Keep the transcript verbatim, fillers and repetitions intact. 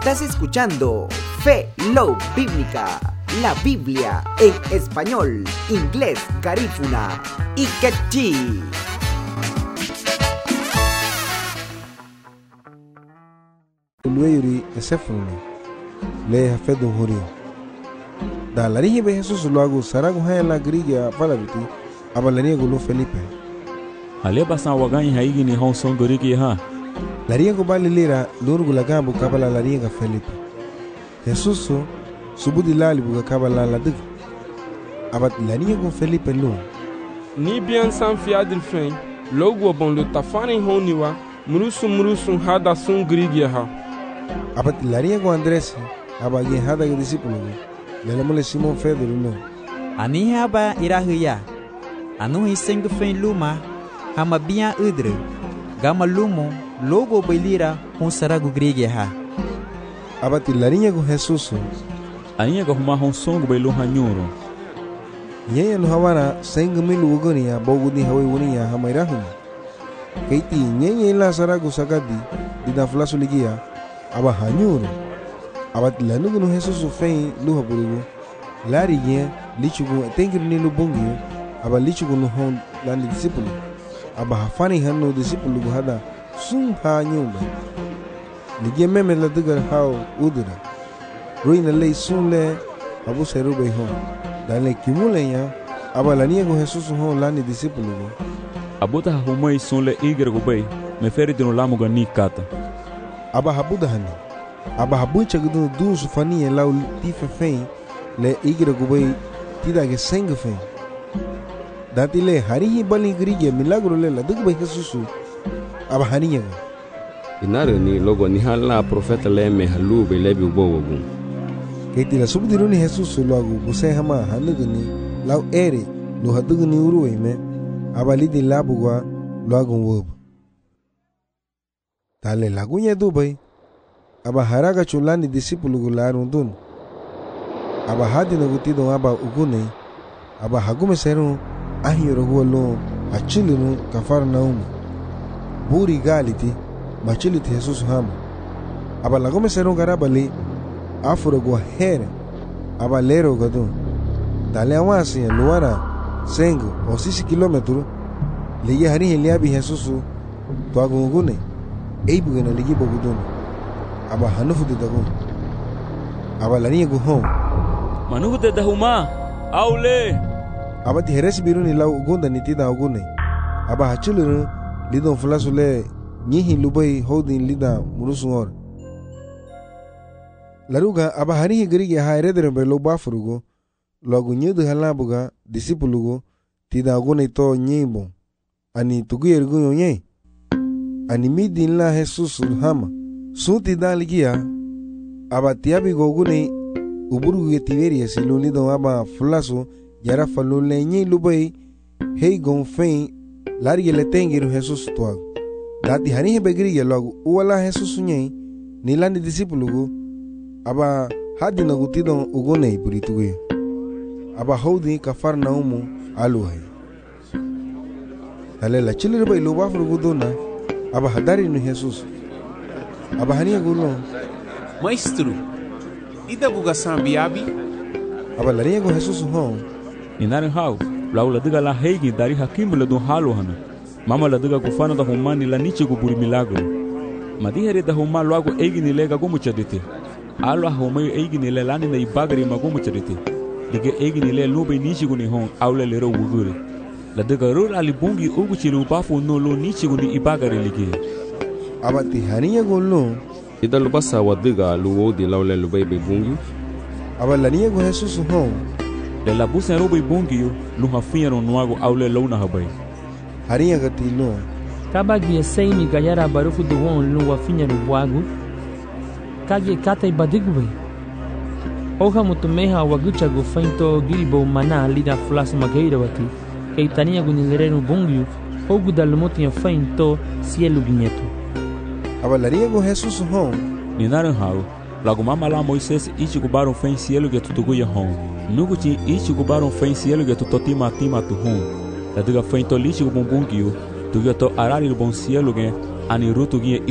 Estás escuchando Fe Love Bíblica, la Biblia en español, inglés, garífuna y quechí. Lueyuri esefuni le hafedo hori da lari be Jesus luago sarago hayala grigia falabiti abalani gulo Felipe ale basan wagan haigi ni hon son goriki ha lari go balilira lurgu lagabu kabala lari ga Felipe Jesus subudi lali buga kabala la dig abat lari go Felipe lu ni bien san fiadil fen logo bon le tafani honiwa murusu murusu hada sun grigia ha abat lari go Andres abagi hada ga discípulo lelemole Simon Pedro no ani haba irahuya anu hiseng fen luma hama bia udre gama lumo logo belira hon sarago grigia ha abat lari go Jesus ania go ma hon songo belo hanyoro yeye no hawana seng milu goni ya bogudi hawi woni ya hama irahu keiti yeye la sarago sagadi dida flasu ligia aba hanyoro abat lanugo no Jesus fein lu haburugo lari ye lichugo tengir ni lu bongi aba lichugo no hon lani disciple aba hafani hanno disciple go hada sum ha nyumba ligie meme la digar haw udura ruina lei sunle abu serube hon dale kimule ya aba lani go Jesus hon lani disciple go abuta humoi sunle igre go bay me feri dino lamu ga ni kata aba habuda hani aba habuncha gudu du sufani lau tife fein le igre go bay tida ge seng fein dati le hari bali grige milagro le la dugu bay Jesus aba haniya inare ni logo ni hala profeta le me halu be lebi bogo keti la subdiru ni Jesus logo buse hama hanugu ni lau ere lo hadugu ni uruwe me aba lidi labugwa logo wob tale lagunya dubai aba haraga chulani discípulo gularun dun aba hadina gutido aba ugune aba hagume seru ahiro hulo achilunu kafarnaum buri galiti machiliti Jesus ham aba lagume seru garabali afuro go here aba lero gadu dale awasi luara sengo o sisi kilometro liye hari heliabi Jesus to agungune eibugena ligi bogudun aba hanufu de dago aba lani go home manuhu de dahuma aule aba ti heres biruni law gonda nitida ogune aba hachulu lidon flasule nyihi lubai hodin lida murusungor laruga aba hani grige ha redere be lo bafurugo logu nyedu halabuga disipulugo tida ogune to nyimbo ani tuguyergo yonye ani midin la Jesus hama suti daligia aba tiabi gogune uburu ge tiberia siluni do aba flaso yara falule nyi lubai hey gon fein lari le tengiru Jesus toa dati hani begri ge logo wala Jesus nyi nilani discipulugo aba hadina gutido ugone burituge aba hodi kafarnaum aluhay tale la chilire bai loba furgudona aba hadari no Jesus aba hania gulo maestro ida buga sambiabi aba laria go Jesus hon inare haw laula diga la heigi dari hakimule do halo hana mama la diga kufana da humani la niche go buri milagro madihere da humalo logo eigi ni lega go muchadite alo homayo eigi ni le lani na ibagari mago muchadite diga eigi ni le lobe niche go ni hon awle le ro wugure la diga ro ali bungi ugu chilu bafu no lo niche go ni ibagari ligi abati hania golo ida lo pasa wadiga luo di laule lo bebe bungi aba lania go Jesus hon de la busa ro be bungi lu hafia no nuago awle lo na habai haria gatino kabagi seimi gayara barufu do won lu wafinya no bwagu kage kata ibadigwe oha mutumeha wagucha go fainto gilbo mana lida flas mageira wati keitania gunilere bungi ogu dalmotia fainto cielo guinheto aba laria go Jesus hon ninare haw lago mama la Moisés ichi kubaron fen cielo ge tutugo ya hon nugu ti ichi kubaron fen cielo ge tutotima tima tu hon la diga fen to lichi bumbungi tu ge to arari bon cielo ge ani rutu ge